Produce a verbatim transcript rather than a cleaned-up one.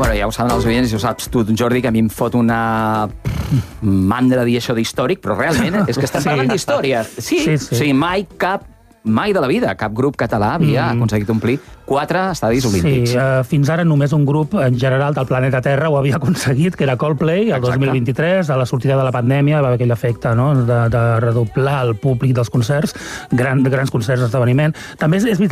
Bueno, ja ho saben els oients, ja ho saps tu, Jordi, que a mi em fot una mandra dir això d'històric, però realment és que estem parlant Sí. d'història. Sí, Sí, sí. o sigui, mai cap, mai de la vida, cap grup català havia Mm. aconseguit omplir quatre estadis Sí, olímpics. uh, fins ara només un grup en general del planeta Terra ho havia aconseguit, que era Coldplay, el Exacte. dos mil vint-i-tres, a la sortida de la pandèmia, va haver aquell efecte, no?, de, de redoblar el públic dels concerts, gran, grans concerts d'esdeveniment. També és, és veritat